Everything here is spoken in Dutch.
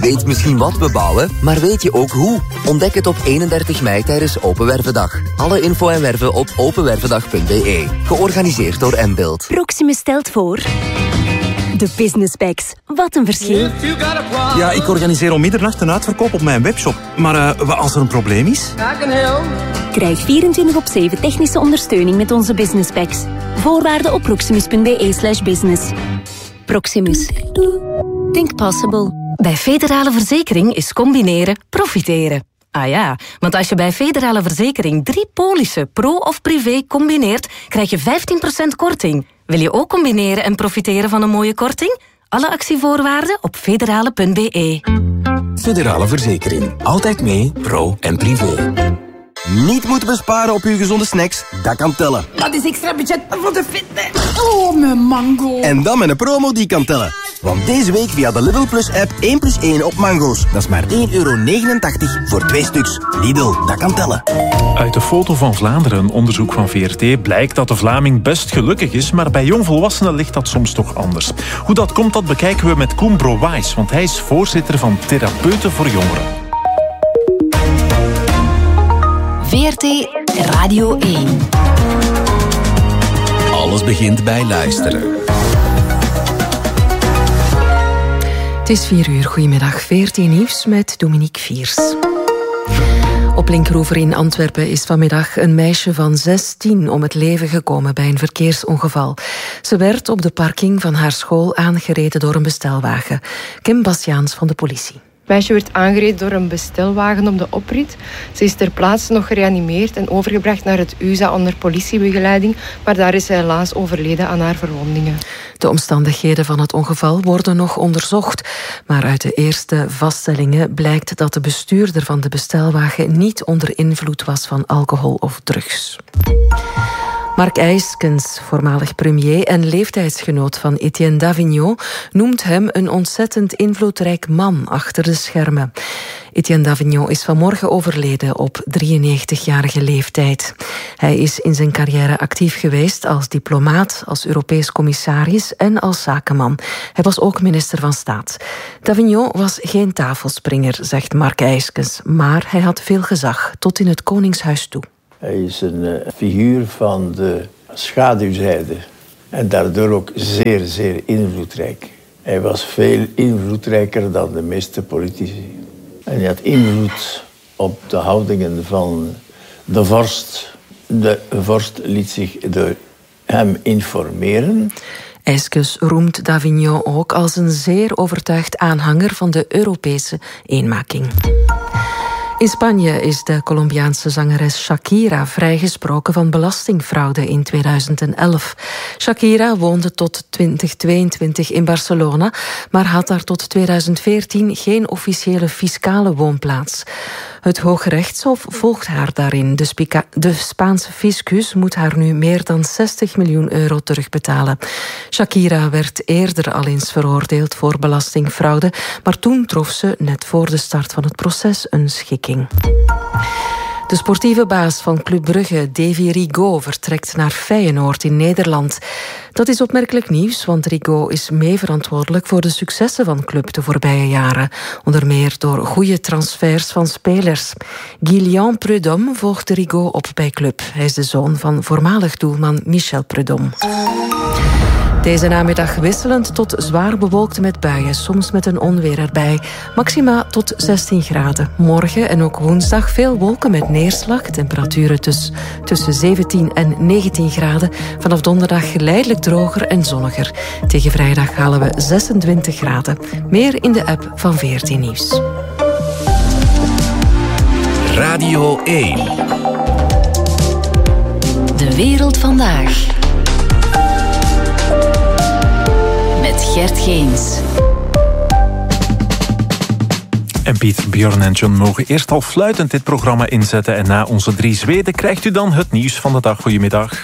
weet misschien wat we bouwen, maar weet je ook hoe? Ontdek het op 31 mei tijdens Open Wervendag. Alle info en werven op openwervendag.be. Georganiseerd door M-Build. Proximus stelt voor... De Business Bags. Wat een verschil. Ja, ik organiseer om middernacht een uitverkoop op mijn webshop. Maar als er een probleem is? Krijg 24/7 technische ondersteuning met onze Business Bags. Voorwaarden op proximus.be/business. Proximus. Think possible. Bij Federale Verzekering is combineren profiteren. Ah ja, want als je bij Federale Verzekering 3 polissen, pro of privé, combineert, krijg je 15% korting. Wil je ook combineren en profiteren van een mooie korting? Alle actievoorwaarden op federale.be. Federale Verzekering. Altijd mee, pro en privé. Niet moeten besparen op uw gezonde snacks? Dat kan tellen. Dat is extra budget voor de fitness. Oh, mijn mango. En dan met een promo die kan tellen. Want deze week via de Lidl Plus app 1+1 op mango's. Dat is maar €1,89 voor 2 stuks. Lidl, dat kan tellen. Uit de foto van Vlaanderen, een onderzoek van VRT, blijkt dat de Vlaming best gelukkig is, maar bij jongvolwassenen ligt dat soms toch anders. Hoe dat komt, dat bekijken we met Koen Browijs, want hij is voorzitter van Therapeuten voor Jongeren. VRT Radio 1. Alles begint bij luisteren. Het is 4 uur. Goedemiddag. VRT Nieuws met Dominique Viers. Op Linkeroever in Antwerpen is vanmiddag een meisje van 16 om het leven gekomen bij een verkeersongeval. Ze werd op de parking van haar school aangereden door een bestelwagen. Kim Bastiaans van de politie. Het meisje werd aangereden door een bestelwagen op de oprit. Ze is ter plaatse nog gereanimeerd en overgebracht naar het USA onder politiebegeleiding, maar daar is ze helaas overleden aan haar verwondingen. De omstandigheden van het ongeval worden nog onderzocht, maar uit de eerste vaststellingen blijkt dat de bestuurder van de bestelwagen niet onder invloed was van alcohol of drugs. Mark Eyskens, voormalig premier en leeftijdsgenoot van Etienne Davignon, noemt hem een ontzettend invloedrijk man achter de schermen. Etienne Davignon is vanmorgen overleden op 93-jarige leeftijd. Hij is in zijn carrière actief geweest als diplomaat, als Europees commissaris en als zakenman. Hij was ook minister van Staat. Davignon was geen tafelspringer, zegt Mark Eyskens, maar hij had veel gezag, tot in het Koningshuis toe. Hij is een figuur van de schaduwzijde en daardoor ook zeer, zeer invloedrijk. Hij was veel invloedrijker dan de meeste politici. En hij had invloed op de houdingen van de vorst. De vorst liet zich door hem informeren. Eyskens roemt Davignon ook als een zeer overtuigd aanhanger van de Europese eenmaking. In Spanje is de Colombiaanse zangeres Shakira vrijgesproken van belastingfraude in 2011. Shakira woonde tot 2022 in Barcelona, maar had daar tot 2014 geen officiële fiscale woonplaats. Het Hooggerechtshof volgt haar daarin. De Spaanse fiscus moet haar nu meer dan €60 miljoen terugbetalen. Shakira werd eerder al eens veroordeeld voor belastingfraude, maar toen trof ze net voor de start van het proces een schikking. De sportieve baas van Club Brugge, Davy Rigaud, vertrekt naar Feyenoord in Nederland. Dat is opmerkelijk nieuws, want Rigaud is mee verantwoordelijk voor de successen van Club de voorbije jaren. Onder meer door goede transfers van spelers. Guillaume Prudhomme volgde Rigaud op bij Club. Hij is de zoon van voormalig doelman Michel Prudhomme. Deze namiddag wisselend tot zwaar bewolkt met buien, soms met een onweer erbij. Maxima tot 16 graden. Morgen en ook woensdag veel wolken met neerslag. Temperaturen tussen 17 en 19 graden. Vanaf donderdag geleidelijk droger en zonniger. Tegen vrijdag halen we 26 graden. Meer in de app van VRT Nieuws. Radio 1. De wereld vandaag. Met Gert Geens. En Piet, Björn en John mogen eerst al fluitend dit programma inzetten. En na onze 3 Zweden krijgt u dan het nieuws van de dag. Goedemiddag.